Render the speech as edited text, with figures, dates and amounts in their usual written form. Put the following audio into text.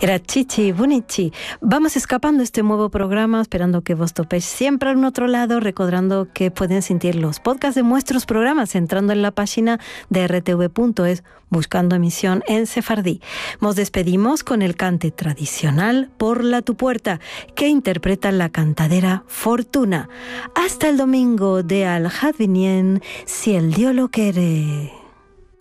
Gracias, bonici. Vamos escapando este nuevo programa, esperando que vos topéis siempre en otro lado, recordando que pueden sentir los podcasts de nuestros programas entrando en la página de rtv.es, buscando emisión en sefardí. Nos despedimos con el cante tradicional Por la tu puerta, que interpreta la cantadera Fortuna. Hasta el domingo de Al Hadvinien, si el Dios lo quiere.